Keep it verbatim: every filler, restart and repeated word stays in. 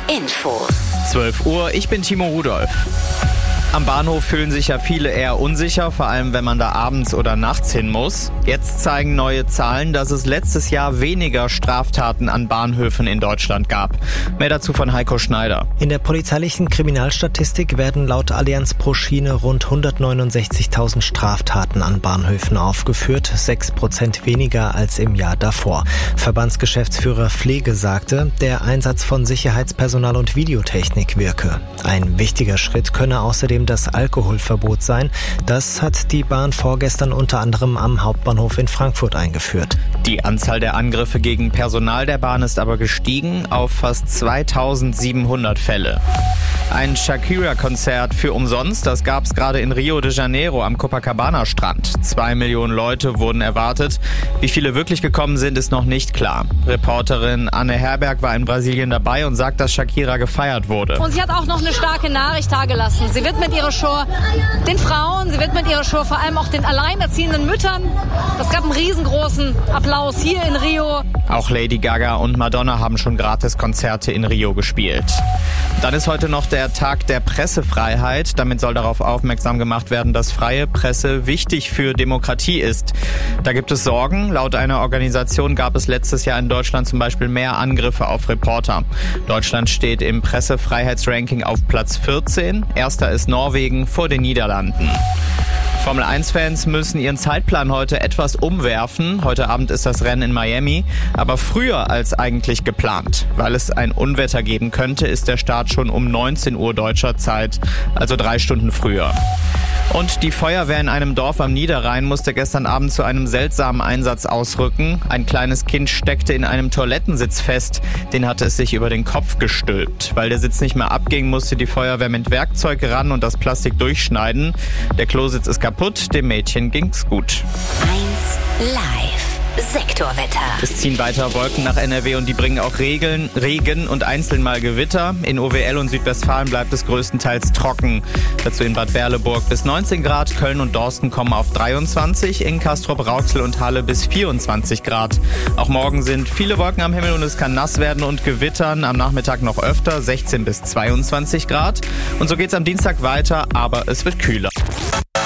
Infos. zwölf Uhr, ich bin Timo Rudolph. Am Bahnhof fühlen sich ja viele eher unsicher, vor allem wenn man da abends oder nachts hin muss. Jetzt zeigen neue Zahlen, dass es letztes Jahr weniger Straftaten an Bahnhöfen in Deutschland gab. Mehr dazu von Heiko Schneider. In der polizeilichen Kriminalstatistik werden laut Allianz pro Schiene rund hundertneunundsechzigtausend Straftaten an Bahnhöfen aufgeführt, sechs Prozent weniger als im Jahr davor. Verbandsgeschäftsführer Pflege sagte, der Einsatz von Sicherheitspersonal und Videotechnik wirke. Ein wichtiger Schritt könne außerdem das Alkoholverbot sein. Das hat die Bahn vorgestern unter anderem am Hauptbahnhof in Frankfurt eingeführt. Die Anzahl der Angriffe gegen Personal der Bahn ist aber gestiegen auf fast zweitausendsiebenhundert Fälle. Ein Shakira-Konzert für umsonst, das gab es gerade in Rio de Janeiro am Copacabana-Strand. Zwei Millionen Leute wurden erwartet. Wie viele wirklich gekommen sind, ist noch nicht klar. Reporterin Anne Herberg war in Brasilien dabei und sagt, dass Shakira gefeiert wurde. Und sie hat auch noch eine starke Nachricht dargelassen. Sie widmet ihre Show den Frauen, sie widmet ihre Show vor allem auch den alleinerziehenden Müttern. Es gab einen riesengroßen Applaus hier in Rio. Auch Lady Gaga und Madonna haben schon gratis Konzerte in Rio gespielt. Dann ist heute noch der Tag der Pressefreiheit. Damit soll darauf aufmerksam gemacht werden, dass freie Presse wichtig für Demokratie ist. Da gibt es Sorgen. Laut einer Organisation gab es letztes Jahr in Deutschland zum Beispiel mehr Angriffe auf Reporter. Deutschland steht im Pressefreiheitsranking auf Platz vierzehn. Erster ist Norwegen vor den Niederlanden. Formel eins Fans müssen ihren Zeitplan heute etwas umwerfen. Heute Abend ist das Rennen in Miami, aber früher als eigentlich geplant. Weil es ein Unwetter geben könnte, ist der Start schon um neunzehn Uhr deutscher Zeit, also drei Stunden früher. Und die Feuerwehr in einem Dorf am Niederrhein musste gestern Abend zu einem seltsamen Einsatz ausrücken. Ein kleines Kind steckte in einem Toilettensitz fest. Den hatte es sich über den Kopf gestülpt. Weil der Sitz nicht mehr abging, musste die Feuerwehr mit Werkzeug ran und das Plastik durchschneiden. Der Klositz ist kaputt, dem Mädchen ging's gut. eins live. Sektorwetter. Es ziehen weiter Wolken nach N R W und die bringen auch Regeln, Regen und einzeln mal Gewitter. In O W L und Südwestfalen bleibt es größtenteils trocken. Dazu in Bad Berleburg bis neunzehn Grad, Köln und Dorsten kommen auf dreiundzwanzig, in Castrop, Rauxel und Halle bis vierundzwanzig Grad. Auch morgen sind viele Wolken am Himmel und es kann nass werden und gewittern. Am Nachmittag noch öfter, sechzehn bis zweiundzwanzig Grad. Und so geht's am Dienstag weiter, aber es wird kühler.